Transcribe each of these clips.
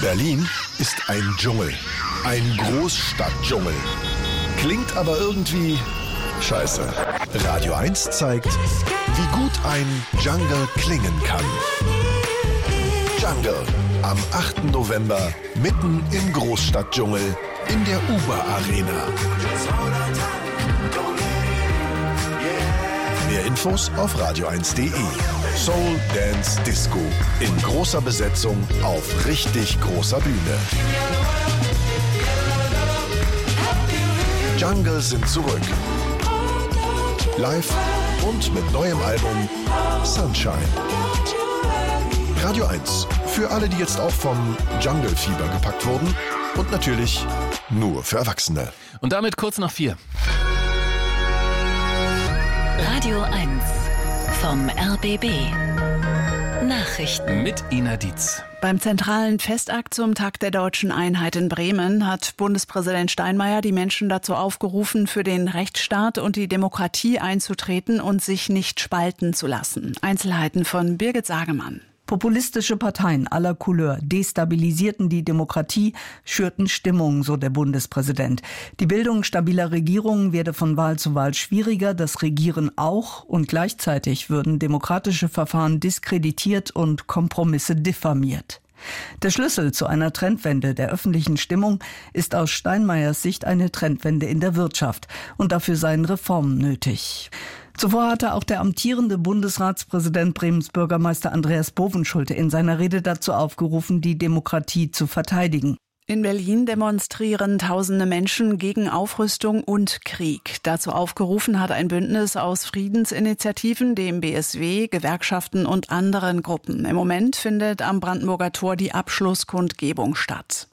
Berlin ist ein Dschungel. Ein Großstadtdschungel. Klingt aber irgendwie scheiße. Radio 1 zeigt, wie gut ein Jungle klingen kann. Jungle. Am 8. November mitten im Großstadtdschungel in der Uber-Arena. Mehr Infos auf radio1.de. Soul Dance Disco in großer Besetzung auf richtig großer Bühne. Jungle sind zurück. Live und mit neuem Album Sunshine. Radio 1. Für alle, die jetzt auch vom Jungle-Fieber gepackt wurden. Und natürlich nur für Erwachsene. Und damit kurz nach 4. Radio 1 vom RBB. Nachrichten mit Ina Dietz. Beim zentralen Festakt zum Tag der Deutschen Einheit in Bremen hat Bundespräsident Steinmeier die Menschen dazu aufgerufen, für den Rechtsstaat und die Demokratie einzutreten und sich nicht spalten zu lassen. Einzelheiten von Birgit Sagemann. Populistische Parteien aller Couleur destabilisierten die Demokratie, schürten Stimmung, so der Bundespräsident. Die Bildung stabiler Regierungen werde von Wahl zu Wahl schwieriger, das Regieren auch, und gleichzeitig würden demokratische Verfahren diskreditiert und Kompromisse diffamiert. Der Schlüssel zu einer Trendwende der öffentlichen Stimmung ist aus Steinmeiers Sicht eine Trendwende in der Wirtschaft, und dafür seien Reformen nötig. Zuvor hatte auch der amtierende Bundesratspräsident Bremens Bürgermeister Andreas Bovenschulte in seiner Rede dazu aufgerufen, die Demokratie zu verteidigen. In Berlin demonstrieren tausende Menschen gegen Aufrüstung und Krieg. Dazu aufgerufen hat ein Bündnis aus Friedensinitiativen, dem BSW, Gewerkschaften und anderen Gruppen. Im Moment findet am Brandenburger Tor die Abschlusskundgebung statt.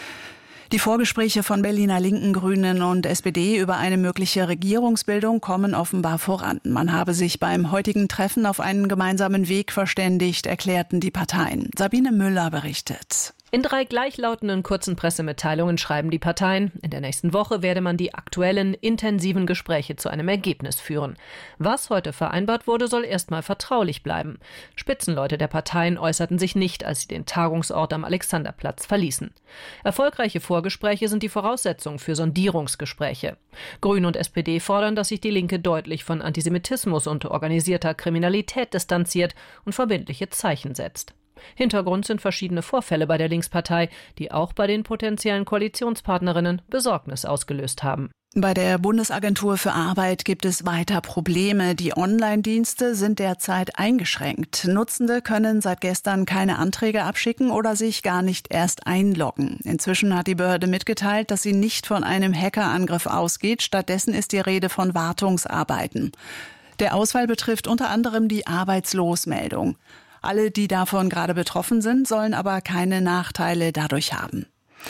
Die Vorgespräche von Berliner Linken, Grünen und SPD über eine mögliche Regierungsbildung kommen offenbar voran. Man habe sich beim heutigen Treffen auf einen gemeinsamen Weg verständigt, erklärten die Parteien. Sabine Müller berichtet. In 3 gleichlautenden kurzen Pressemitteilungen schreiben die Parteien, in der nächsten Woche werde man die aktuellen, intensiven Gespräche zu einem Ergebnis führen. Was heute vereinbart wurde, soll erstmal vertraulich bleiben. Spitzenleute der Parteien äußerten sich nicht, als sie den Tagungsort am Alexanderplatz verließen. Erfolgreiche Vorgespräche sind die Voraussetzung für Sondierungsgespräche. Grüne und SPD fordern, dass sich die Linke deutlich von Antisemitismus und organisierter Kriminalität distanziert und verbindliche Zeichen setzt. Hintergrund sind verschiedene Vorfälle bei der Linkspartei, die auch bei den potenziellen Koalitionspartnerinnen Besorgnis ausgelöst haben. Bei der Bundesagentur für Arbeit gibt es weiter Probleme. Die Online-Dienste sind derzeit eingeschränkt. Nutzende können seit gestern keine Anträge abschicken oder sich gar nicht erst einloggen. Inzwischen hat die Behörde mitgeteilt, dass sie nicht von einem Hackerangriff ausgeht. Stattdessen ist die Rede von Wartungsarbeiten. Der Ausfall betrifft unter anderem die Arbeitslosmeldung. Alle, die davon gerade betroffen sind, sollen aber keine Nachteile dadurch haben.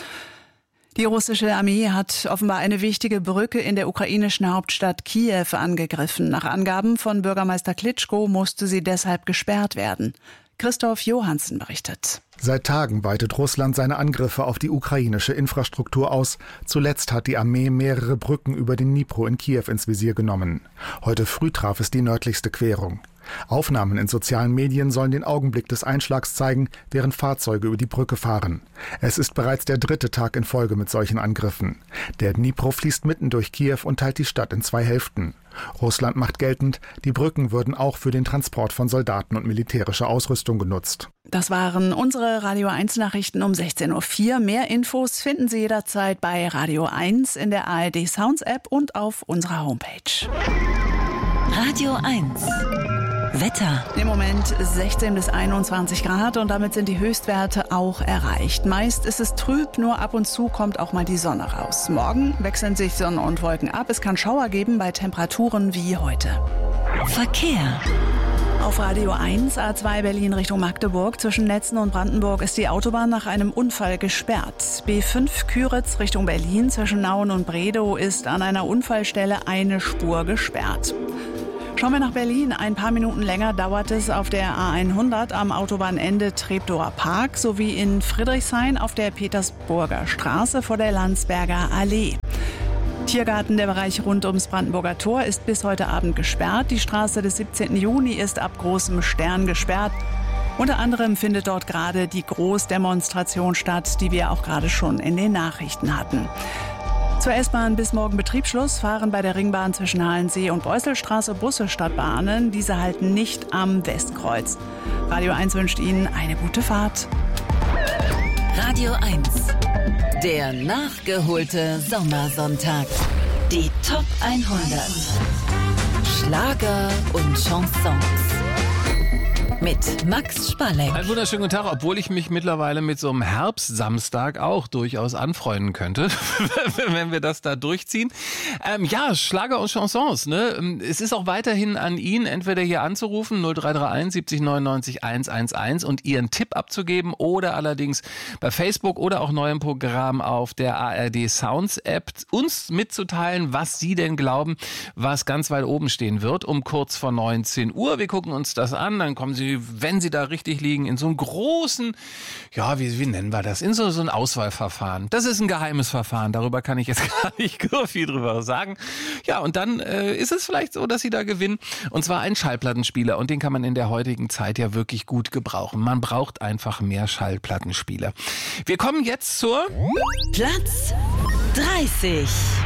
Die russische Armee hat offenbar eine wichtige Brücke in der ukrainischen Hauptstadt Kiew angegriffen. Nach Angaben von Bürgermeister Klitschko musste sie deshalb gesperrt werden. Christoph Johansen berichtet. Seit Tagen weitet Russland seine Angriffe auf die ukrainische Infrastruktur aus. Zuletzt hat die Armee mehrere Brücken über den Dnipro in Kiew ins Visier genommen. Heute früh traf es die nördlichste Querung. Aufnahmen in sozialen Medien sollen den Augenblick des Einschlags zeigen, während Fahrzeuge über die Brücke fahren. Es ist bereits der 3. Tag in Folge mit solchen Angriffen. Der Dnipro fließt mitten durch Kiew und teilt die Stadt in 2 Hälften. Russland macht geltend, die Brücken würden auch für den Transport von Soldaten und militärischer Ausrüstung genutzt. Das waren unsere Radio 1 Nachrichten um 16.04 Uhr. Mehr Infos finden Sie jederzeit bei Radio 1 in der ARD Sounds App und auf unserer Homepage. Radio 1 Wetter. Im Moment 16 bis 21 Grad und damit sind die Höchstwerte auch erreicht. Meist ist es trüb, nur ab und zu kommt auch mal die Sonne raus. Morgen wechseln sich Sonne und Wolken ab. Es kann Schauer geben bei Temperaturen wie heute. Verkehr. Auf Radio 1, A2 Berlin Richtung Magdeburg. Zwischen Netzen und Brandenburg ist die Autobahn nach einem Unfall gesperrt. B5 Küritz Richtung Berlin zwischen Nauen und Bredow ist an einer Unfallstelle eine Spur gesperrt. Schauen wir nach Berlin. Ein paar Minuten länger dauert es auf der A100 am Autobahnende Treptower Park sowie in Friedrichshain auf der Petersburger Straße vor der Landsberger Allee. Tiergarten, der Bereich rund ums Brandenburger Tor, ist bis heute Abend gesperrt. Die Straße des 17. Juni ist ab Großem Stern gesperrt. Unter anderem findet dort gerade die Großdemonstration statt, die wir auch gerade schon in den Nachrichten hatten. Zur S-Bahn bis morgen Betriebsschluss fahren bei der Ringbahn zwischen Halensee und Beusselstraße Busse statt Bahnen. Diese halten nicht am Westkreuz. Radio 1 wünscht Ihnen eine gute Fahrt. Radio 1, der nachgeholte Sommersonntag. Die Top 100. Schlager und Chansons. Mit Max Spalleck. Einen wunderschönen guten Tag, obwohl ich mich mittlerweile mit so einem Herbstsamstag auch durchaus anfreunden könnte, wenn wir das da durchziehen. Ja, Schlager und Chansons, ne? Es ist auch weiterhin an ihn, entweder hier anzurufen, 0331 70 99 111 und Ihren Tipp abzugeben oder allerdings bei Facebook oder auch neu im Programm auf der ARD Sounds App uns mitzuteilen, was Sie denn glauben, was ganz weit oben stehen wird, um kurz vor 19 Uhr. Wir gucken uns das an, dann kommen Sie, wenn Sie da richtig liegen, in so einem großen, ja, wie nennen wir das, in so ein Auswahlverfahren. Das ist ein geheimes Verfahren, darüber kann ich jetzt gar nicht so viel drüber sagen. Ja, und dann ist es vielleicht so, dass Sie da gewinnen, und zwar einen Schallplattenspieler, und den kann man in der heutigen Zeit ja wirklich gut gebrauchen. Man braucht einfach mehr Schallplattenspieler. Wir kommen jetzt zur Platz 30.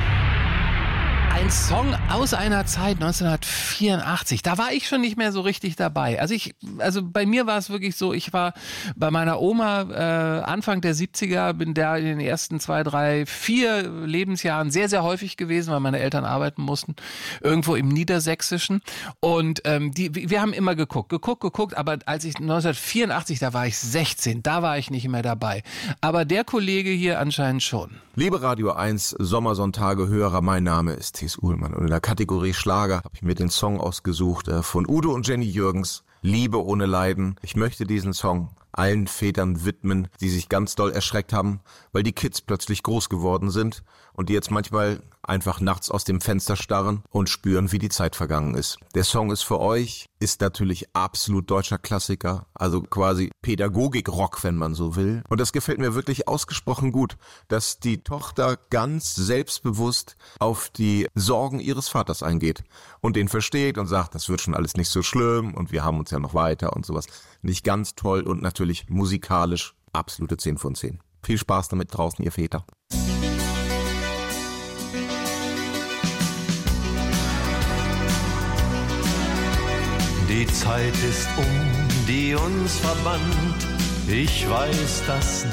Ein Song aus einer Zeit, 1984. Da war ich schon nicht mehr so richtig dabei. Also bei mir war es wirklich so, ich war bei meiner Oma Anfang der 70er, bin da in den ersten 2, 3, 4 Lebensjahren sehr, sehr häufig gewesen, weil meine Eltern arbeiten mussten, irgendwo im Niedersächsischen. Und wir haben immer geguckt, aber als ich 1984, da war ich 16, da war ich nicht mehr dabei. Aber der Kollege hier anscheinend schon. Liebe Radio 1 Sommersonntage-Hörer, mein Name ist Thies Uhlmann und in der Kategorie Schlager habe ich mir den Song ausgesucht von Udo und Jenny Jürgens, Liebe ohne Leiden. Ich möchte diesen Song allen Vätern widmen, die sich ganz doll erschreckt haben, weil die Kids plötzlich groß geworden sind und die jetzt manchmal einfach nachts aus dem Fenster starren und spüren, wie die Zeit vergangen ist. Der Song ist für euch, ist natürlich absolut deutscher Klassiker, also quasi Pädagogik-Rock, wenn man so will. Und das gefällt mir wirklich ausgesprochen gut, dass die Tochter ganz selbstbewusst auf die Sorgen ihres Vaters eingeht und den versteht und sagt, das wird schon alles nicht so schlimm und wir haben uns ja noch weiter und sowas. Nicht ganz toll und natürlich musikalisch absolute 10 von 10. Viel Spaß damit draußen, ihr Väter. Die Zeit ist die uns verband. Ich weiß, dass